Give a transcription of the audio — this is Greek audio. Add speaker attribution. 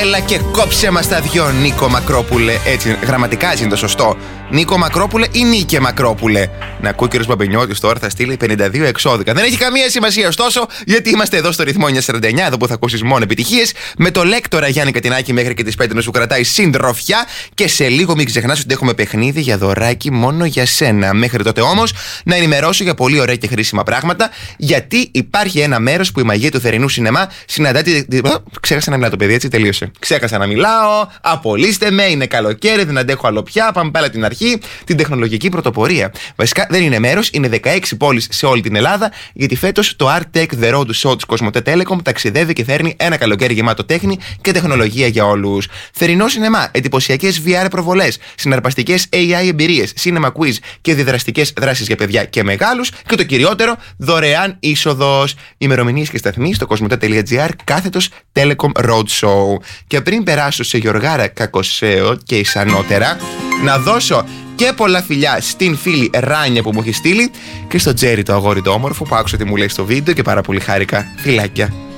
Speaker 1: Έλα και κόψε μας τα δυο, Νίκο Μακρόπουλε. Έτσι, γραμματικά έτσι είναι το σωστό. Νίκο Μακρόπουλε ή Νίκε Μακρόπουλε. Να ακούει ο κ. Μπαμπενιώτης τώρα θα στείλει 52 εξώδικα. Δεν έχει καμία σημασία ωστόσο, γιατί είμαστε εδώ στο ρυθμό 949, εδώ που θα ακούσεις μόνο επιτυχίες. Με το λέκτορα Γιάννη Κατινάκη μέχρι και τις 5 να σου κρατάει συντροφιά. Και σε λίγο μην ξεχνάς ότι έχουμε παιχνίδι για δωράκι μόνο για σένα. Μέχρι τότε όμως να ενημερώσω για πολύ ωραία και χρήσιμα πράγματα. Γιατί υπάρχει ένα μέρος που η μαγεία του θερινού σινεμά συναντάται. Ξέχασα να μιλάω το παιδί, έτσι τελείωσε. Ξέχασα να μιλάω. Απολύστε με, είναι καλοκαίρι, δεν αντέχω άλλο πια. Πάμε πάλι από την αρχή. Την τεχνολογική πρωτοπορία. Βασικά δεν είναι μέρος, είναι 16 πόλεις σε όλη την Ελλάδα. Γιατί φέτος το Art Tech The Road Show της Κοσμοτέ Telecom ταξιδεύει και φέρνει ένα καλοκαίρι γεμάτο τέχνη και τεχνολογία για όλους. Θερινό σινεμά, εντυπωσιακές VR προβολές, συναρπαστικές AI εμπειρίες, cinema quiz και διδραστικές δράσεις για παιδιά και μεγάλους. Και το κυριότερο, δωρεάν είσοδος. Ημερομηνίες και σταθμοί στο cosmote.gr/Telecom Road Show. Και πριν περάσω σε Γιωργάρα Κακοσέο και Ισανότερα, να δώσω και πολλά φιλιά στην φίλη Ράνια που μου έχει στείλει και στο Τζέρι το αγόρι το όμορφο που άκουσα τι μου λέει στο βίντεο και πάρα πολύ χάρηκα. Φιλάκια.